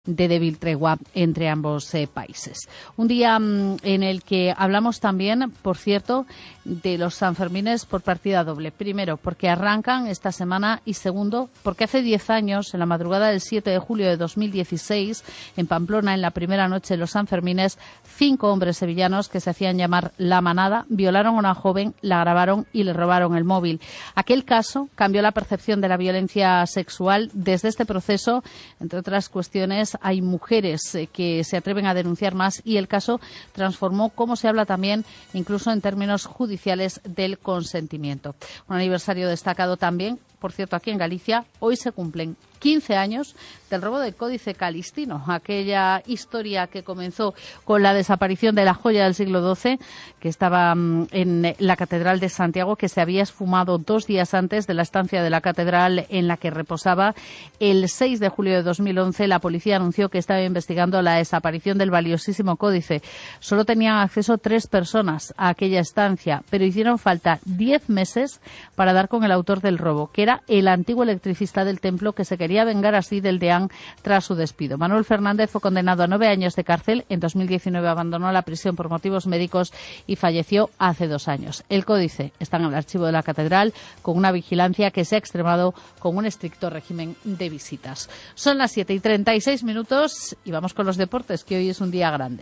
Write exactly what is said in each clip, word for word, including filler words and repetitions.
de débil tregua entre ambos eh, países. Un día mmm, en el que hablamos también, por cierto, de los Sanfermines por partida doble. Primero, porque arrancan esta semana y segundo, porque hace diez años, en la madrugada del siete de julio de dos mil dieciséis, en Pamplona, en la primera noche de los Sanfermines, cinco hombres sevillanos que se hacían llamar La Manada violaron a una joven, la grabaron y le robaron el móvil. Aquel caso cambió la percepción de la violencia sexual. Desde este proceso, entre otras cuestiones, hay mujeres eh, que se atreven a denunciar más y el caso transformó cómo se habla también, incluso en términos judiciales, del consentimiento. Un aniversario destacado también, por cierto, aquí en Galicia. Hoy se cumplen quince años del robo del Códice Calistino, aquella historia que comenzó con la desaparición de la joya del siglo doce, que estaba um, en la Catedral de Santiago, que se había esfumado dos días antes de la estancia de la catedral en la que reposaba. El seis de julio de dos mil once, la policía anunció que estaba investigando la desaparición del valiosísimo códice. Solo tenían acceso tres personas a aquella estancia, pero hicieron falta diez meses para dar con el autor del robo, que era el antiguo electricista del templo que se quería vengar así del deán tras su despido. Manuel Fernández fue condenado a nueve años de cárcel. En dos mil diecinueve abandonó la prisión por motivos médicos y falleció hace dos años. El códice está en el archivo de la catedral con una vigilancia que se ha extremado con un estricto régimen de visitas. Son las siete y treinta y seis minutos y vamos con los deportes, que hoy es un día grande.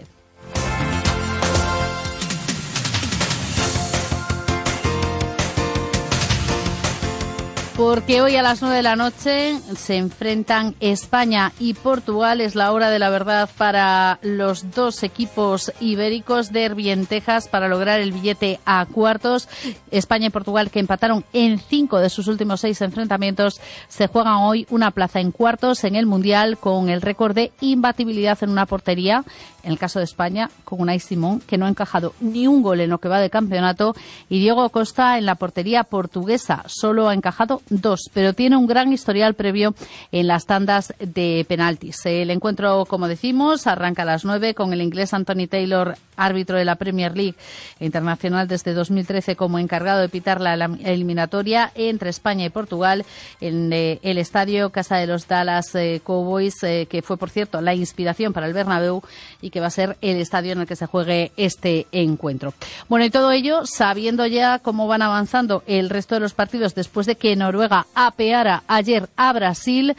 Porque hoy a las nueve de la noche se enfrentan España y Portugal. Es la hora de la verdad para los dos equipos ibéricos. Derbi en Texas para lograr el billete a cuartos. España y Portugal, que empataron en cinco de sus últimos seis enfrentamientos, se juegan hoy una plaza en cuartos en el Mundial con el récord de imbatibilidad en una portería. En el caso de España, con Unai Simón, que no ha encajado ni un gol en lo que va de campeonato, y Diego Costa en la portería portuguesa. Solo ha encajado dos, pero tiene un gran historial previo en las tandas de penaltis. El encuentro, como decimos, arranca a las nueve con el inglés Anthony Taylor, árbitro de la Premier League internacional desde dos mil trece, como encargado de pitar la eliminatoria entre España y Portugal en eh, el estadio Casa de los Dallas eh, Cowboys, eh, que fue, por cierto, la inspiración para el Bernabéu y que va a ser el estadio en el que se juegue este encuentro. Bueno, y todo ello sabiendo ya cómo van avanzando el resto de los partidos después de que Noruega apeara ayer a Brasil,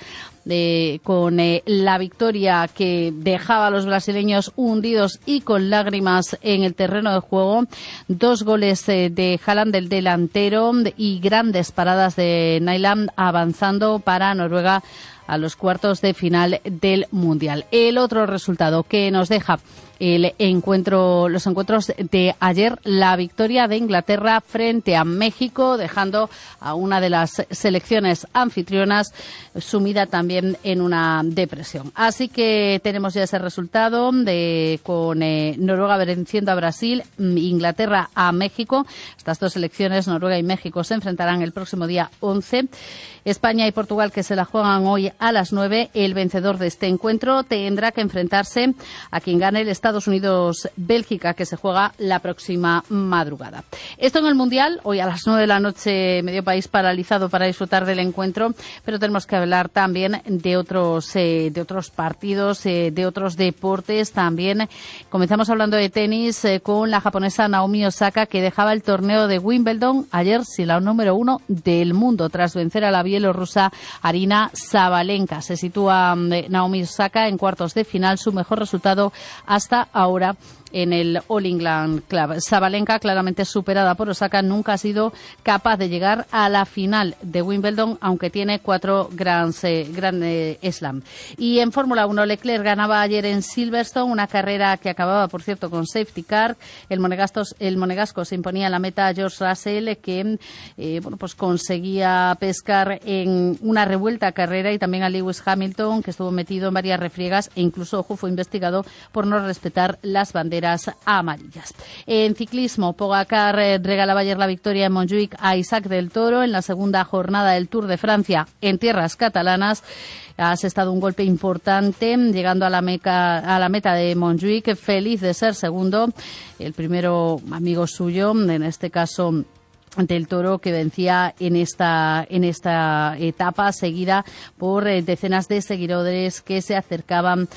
Eh, con eh, la victoria que dejaba a los brasileños hundidos y con lágrimas en el terreno de juego. Dos goles eh, de Haaland, del delantero, y grandes paradas de Nyland, avanzando para Noruega a los cuartos de final del Mundial. El otro resultado que nos deja el encuentro, los encuentros de ayer, la victoria de Inglaterra frente a México, dejando a una de las selecciones anfitrionas sumida también en una depresión. Así que tenemos ya ese resultado de con eh, Noruega venciendo a Brasil, Inglaterra a México. Estas dos selecciones, Noruega y México, se enfrentarán el próximo día once. España y Portugal, que se la juegan hoy a las nueve. El vencedor de este encuentro tendrá que enfrentarse a quien gane el Estados Unidos-Bélgica, que se juega la próxima madrugada. Esto en el Mundial. Hoy a las nueve de la noche, medio país paralizado para disfrutar del encuentro, pero tenemos que hablar también de otros eh, de otros partidos, eh, de otros deportes también. Comenzamos hablando de tenis eh, con la japonesa Naomi Osaka, que dejaba el torneo de Wimbledon ayer sin la número uno del mundo tras vencer a la bielorrusa Arina Sabalenka. Se sitúa eh, Naomi Osaka en cuartos de final, su mejor resultado hasta ahora en el All England Club. Sabalenka, claramente superada por Osaka, nunca ha sido capaz de llegar a la final de Wimbledon, aunque tiene cuatro Grand, eh, Grand eh, Slam. Y en Fórmula uno, Leclerc ganaba ayer en Silverstone, una carrera que acababa, por cierto, con safety car. El monegasco, el monegasco se imponía en la meta a George Russell, que eh, bueno, pues conseguía pescar en una revuelta carrera, y también a Lewis Hamilton, que estuvo metido en varias refriegas e incluso, ojo, fue investigado por no respetar las banderas amarillas. En ciclismo, Pogacar eh, regalaba ayer la victoria en Montjuic a Isaac del Toro en la segunda jornada del Tour de Francia en tierras catalanas. Ha asestado un golpe importante, llegando a la, meca, a la meta de Montjuic, feliz de ser segundo. El primero amigo suyo, en este caso del Toro, que vencía en esta en esta etapa, seguida por eh, decenas de seguidores que se acercaban